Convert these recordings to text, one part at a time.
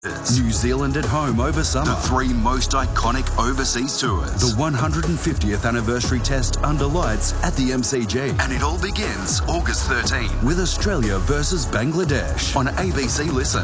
New Zealand at home over summer. The 3 most iconic overseas tours. The 150th anniversary test under lights at the MCG. And it all begins August 13 with Australia versus Bangladesh on ABC Listen.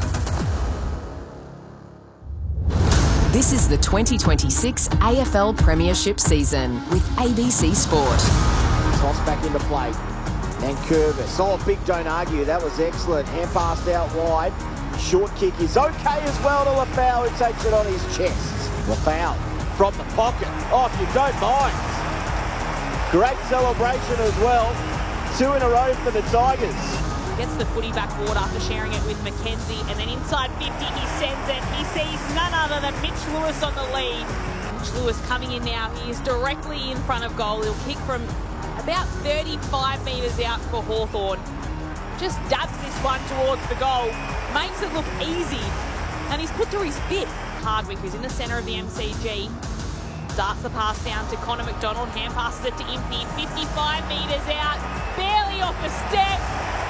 This is the 2026 AFL Premiership season with ABC Sport. Toss back into play. And Curvis. Oh, big don't argue. That was excellent. Hand passed out wide. Short kick is okay as well to Lafau, who takes it on his chest. Lafau from the pocket. Oh, if you don't mind. Great celebration as well. 2 in a row for the Tigers. Gets the footy back forward after sharing it with McKenzie, and then inside 50 he sends it. He sees none other than Mitch Lewis on the lead. Mitch Lewis coming in now. He is directly in front of goal. He'll kick from about 35 metres out for Hawthorn. Just dabs this one towards the goal. Makes it look easy, and he's put through his 5th. Hardwick, who's in the centre of the MCG, darts the pass down to Connor McDonald, hand passes it to Impey, 55 metres out, barely off the step.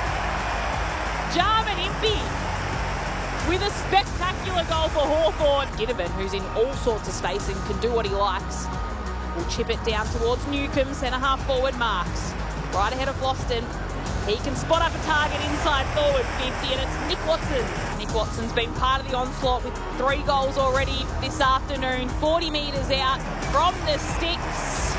Jarman Impey with a spectacular goal for Hawthorn. Ginnivan, who's in all sorts of space and can do what he likes, will chip it down towards Newcombe, centre-half forward Marks. Right ahead of Vlauston. He can spot up a target inside forward 50, and it's Nick Watson. Nick Watson's been part of the onslaught with 3 goals already this afternoon. 40 metres out from the sticks.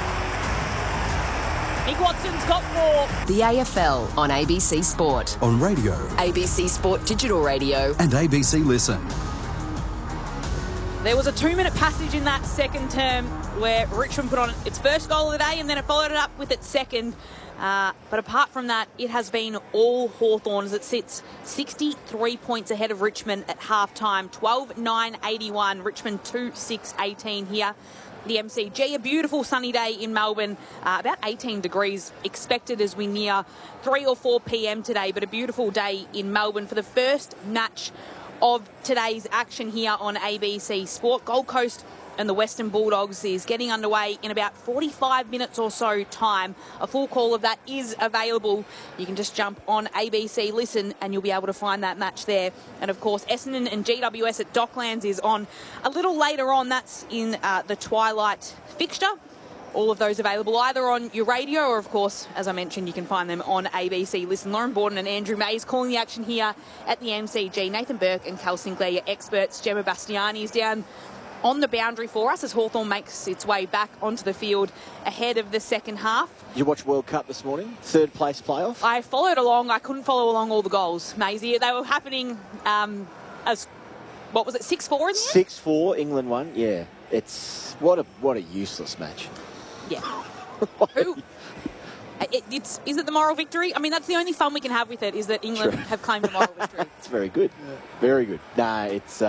Nick Watson's got 4. The AFL on ABC Sport. On radio. ABC Sport Digital Radio. And ABC Listen. There was a 2-minute passage in that second term where Richmond put on its first goal of the day and then it followed it up with its second. But apart from that, it has been all Hawthorn as it sits 63 points ahead of Richmond at half-time. 12-9-81, Richmond 2-6-18 here. The MCG, a beautiful sunny day in Melbourne, about 18 degrees expected as we near 3 or 4 p.m. today, but a beautiful day in Melbourne for the first match of today's action here on ABC Sport. Gold Coast and the Western Bulldogs is getting underway in about 45 minutes or so time. A full call of that is available. You can just jump on ABC Listen and you'll be able to find that match there. And of course, Essendon and GWS at Docklands is on a little later on. That's in the twilight fixture. All of those available either on your radio or, of course, as I mentioned, you can find them on ABC Listen. Lauren Borden and Andrew Mays calling the action here at the MCG. Nathan Burke and Cal Sinclair, your experts. Gemma Bastiani is down on the boundary for us as Hawthorn makes its way back onto the field ahead of the second half. Did you watch World Cup this morning? 3rd place playoff? I followed along. I couldn't follow along all the goals, Maisie. They were happening as, what was it, 6-4 in the end? 6-4, England won, yeah. It's, what a useless match. Yeah. Who? Is it the moral victory? I mean, that's the only fun we can have with it, is that England have claimed the moral victory. It's very good. Yeah. Very good. Nah, it's...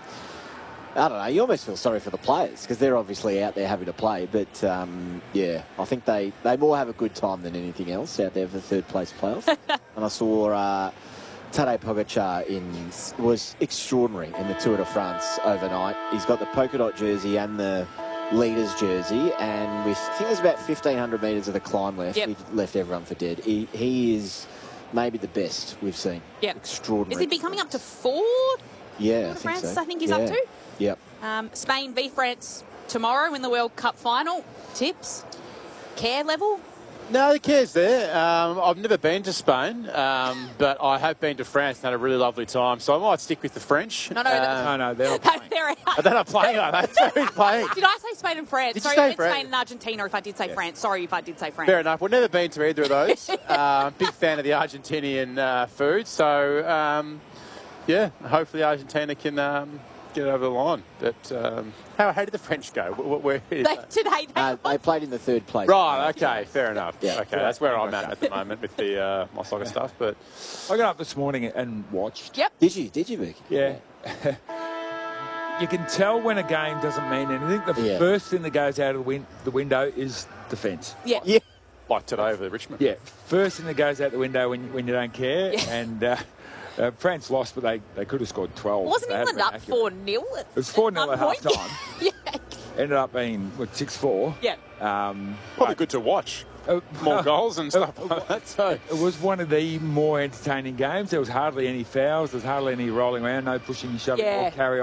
I don't know, you almost feel sorry for the players because they're obviously out there having to play. But, yeah, I think they more have a good time than anything else out there for the 3rd place playoff. And I saw Tadej Pogacar was extraordinary in the Tour de France overnight. He's got the polka dot jersey and the leaders jersey. And with, I think there's about 1,500 metres of the climb left. Yep. He left everyone for dead. He is maybe the best we've seen. Yep. Extraordinary. Is he be coming up to 4? Yeah, Tour de France, I think he's up to. Yep. Spain v France tomorrow in the World Cup final. Tips? Care level? No, the care's there. I've never been to Spain, but I have been to France and had a really lovely time, so I might stick with the French. No, they're not playing. They're out. Oh, they're not playing, are they? Who's playing? Did I say Spain and France? Did Sorry, you say I meant France? Spain and Argentina if I did say France. Sorry if I did say France. Fair enough. We've never been to either of those. Big fan of the Argentinian food, so, yeah, hopefully Argentina can get over the line. But how did the French go? Where is that? Today they played in the 3rd place. Right, okay, fair enough. Yeah. Okay, that's where I'm at the moment with the my soccer stuff. But I got up this morning and watched. Yep. Did you, Vic? Yeah. You can tell when a game doesn't mean anything. The first thing that goes out of the window is defence. Yeah. Like today over Richmond. Yeah. First thing that goes out the window when you don't care. Yeah. And France lost, but they could have scored 12. Wasn't England up 4-0? It was 4-0 at half-time. Yeah. Ended up being, 6-4. Yeah. Probably good to watch. more goals and stuff like that. So it was one of the more entertaining games. There was hardly any fouls. There was hardly any rolling around, no pushing and shoving or carry